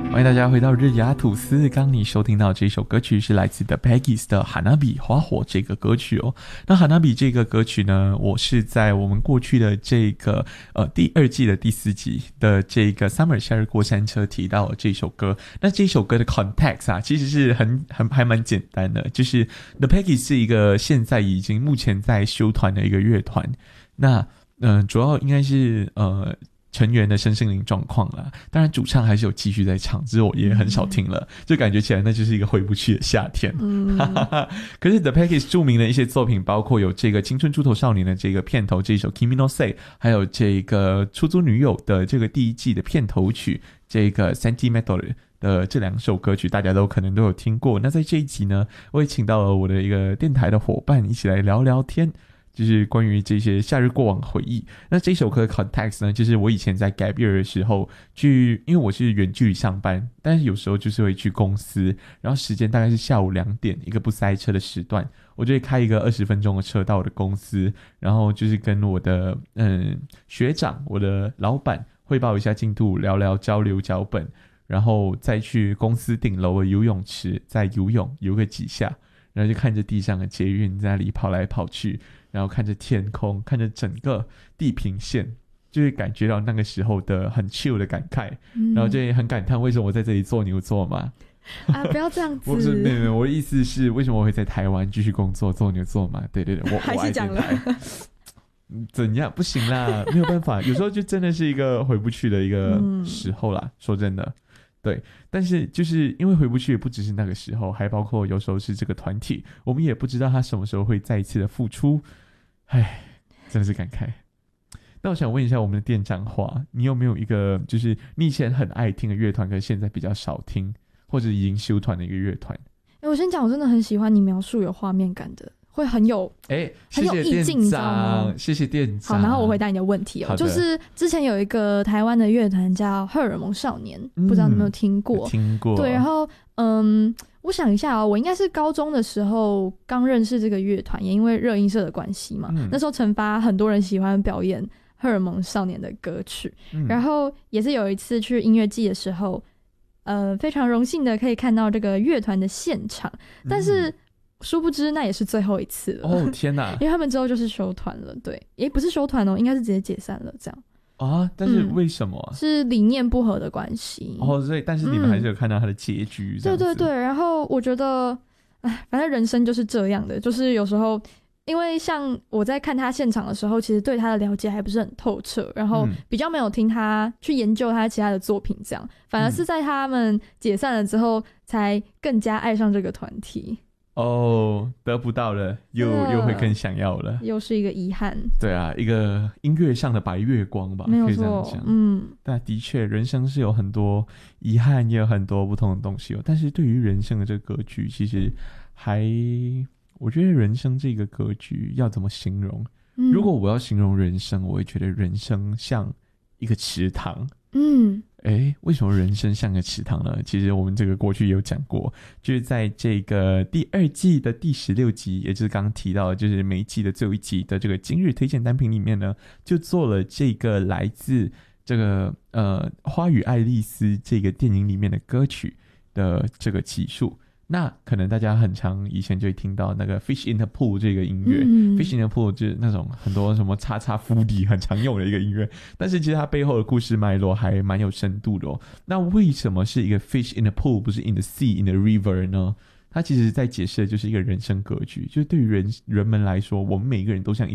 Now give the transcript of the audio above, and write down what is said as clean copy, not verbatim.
欢迎大家回到日雅吐司。刚你收听到这首歌曲是来自 The Peggies 的 Hanabi 花火这个歌曲哦。那 Hanabi 这个歌曲呢，我是在我们过去的这个第2季的第4集的这个 Summer 夏日过山车提到了这首歌。那这首歌的 context 啊，其实是还蛮简单的，就是 The Peggies 是一个现在已经目前在休团的一个乐团。那主要应该是成员的身心灵状况啦，当然主唱还是有继续在唱，只是我也很少听了，就感觉起来那就是一个回不去的夏天。可是 The Peggies 著名的一些作品包括有这个青春猪头少年的这个片头这一首 Kimi no Sei， 还有这个出租女友的这个第1季的片头曲这个 Sentimental 的这2首歌曲，大家可能都有听过。那在这一集呢，我也请到了我的一个电台的伙伴一起来聊聊天，就是关于这些夏日过往回忆。那这首歌的 context 呢，就是我以前在 gap year 的时候因为我是远距离上班，但是有时候就是会去公司，然后时间大概是下午2点，一个不塞车的时段，我就会开一个20分钟的车到我的公司，然后就是跟我的学长，我的老板汇报一下进度，聊聊交流脚本，然后再去公司顶楼的游泳池再游个几下，然后就看着地上的捷运在那里跑来跑去，然后看着天空，看着整个地平线，就会感觉到那个时候的很 chill 的感慨，然后就会很感叹为什么我在这里做牛做马啊！不要这样子。 不是，没有，我的意思是为什么我会在台湾继续工作做牛做马？对，我还是讲了。 怎样不行啦，没有办法，有时候就真的是一个回不去的一个时候啦，说真的。对，但是就是因为回不去，也不只是那个时候，还包括有时候是这个团体，我们也不知道他什么时候会再一次的复出，唉，真的是感慨。那我想问一下我们的店长华，你有没有一个就是你以前很爱听的乐团，可是现在比较少听，或者已经休团的一个乐团？ 我先讲，我真的很喜欢你描述有画面感的，会很有意境，你知道吗？ 谢谢店长。 好，然后我回答你的问题哦，就是之前有一个台湾的乐团叫荷尔蒙少年，不知道你有没有听过？ 听过。 对，然后我想一下哦，我应该是高中的时候刚认识这个乐团，也因为热音社的关系嘛，那时候惩罚很多人喜欢表演荷尔蒙少年的歌曲，然后也是有一次去音乐季的时候，非常荣幸的可以看到这个乐团的现场，但是殊不知那也是最后一次了。 哦天哪！ 因为他们之后就是休团了，对，也不是休团哦，应该是直接解散了这样。 啊，但是为什么是理念不合的关系哦，所以但是你们还是有看到他的结局这样子。 对，然后我觉得反正人生就是这样的，就是有时候因为像我在看他现场的时候，其实对他的了解还不是很透彻，然后比较没有听他去研究他其他的作品这样，反而是在他们解散了之后才更加爱上这个团体。 哦，得不到了又会更想要了， 又是一个遗憾。 对啊，一个音乐上的白月光吧， 没有错， 可以这样讲。但的确人生是有很多遗憾，也有很多不同的东西哦。但是对于人生的这个格局，其实我觉得人生这个格局要怎么形容？如果我要形容人生，我会觉得人生像一个池塘。为什么人生像个池塘呢？其实我们这个过去也有讲过，就是在这个第2季的第16集，也就是刚刚提到的，就是每一季的最后一集的这个今日推荐单品里面呢，就做了这个来自这个花与爱丽丝这个电影里面的歌曲的这个集数。那可能大家很常以前就会听到那个 Fish in the Pool 这个音乐，Fish in the Pool 就是那种很多什么叉叉腹底很常用的一个音乐，但是其实它背后的故事脉络还蛮有深度的哦。那为什么是一个 Fish in the Pool 不是 in the sea in the river 呢？它其实在解释的就是一个人生格局，就是对于人们来说，我们每一个人都像一